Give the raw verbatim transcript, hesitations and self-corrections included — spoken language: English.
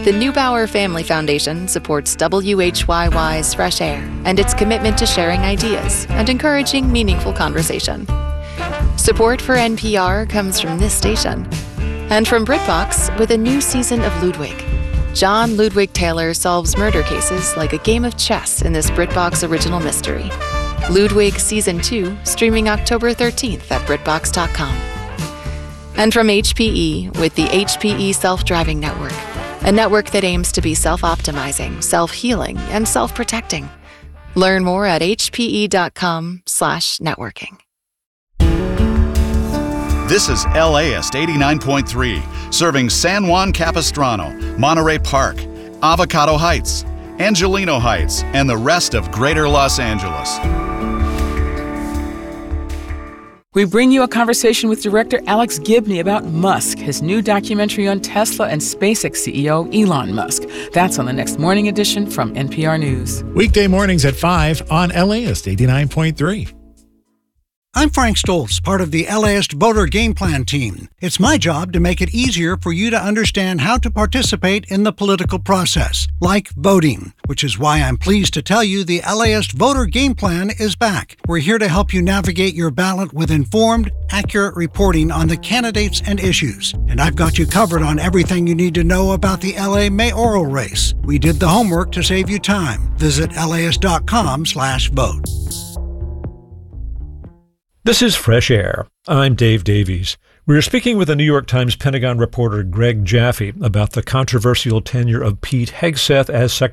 The Neubauer Family Foundation supports W H Y Y's Fresh Air and its commitment to sharing ideas and encouraging meaningful conversation. Support for N P R comes from this station and from BritBox with a new season of Ludwig. John Ludwig Taylor solves murder cases like a game of chess in this BritBox original mystery. Ludwig Season two, streaming October thirteenth at BritBox dot com. And from H P E with the H P E Self-Driving Network, a network that aims to be self-optimizing, self-healing, and self-protecting. Learn more at H P E dot com slash networking. This is L A S eighty-nine point three, serving San Juan Capistrano, Monterey Park, Avocado Heights, Angelino Heights, and the rest of Greater Los Angeles. We bring you a conversation with director Alex Gibney about Musk, his new documentary on Tesla and SpaceX C E O Elon Musk. That's on the next morning edition from N P R News. Weekday mornings at five on L A S eighty-nine point three. I'm Frank Stoltz, part of the L A S Voter Game Plan team. It's my job to make it easier for you to understand how to participate in the political process, like voting, which is why I'm pleased to tell you the L A S Voter Game Plan is back. We're here to help you navigate your ballot with informed, accurate reporting on the candidates and issues. And I've got you covered on everything you need to know about the L A mayoral race. We did the homework to save you time. Visit L A S dot com slash vote. This is Fresh Air. I'm Dave Davies. We're speaking with the New York Times Pentagon reporter Greg Jaffe about the controversial tenure of Pete Hegseth as Secretary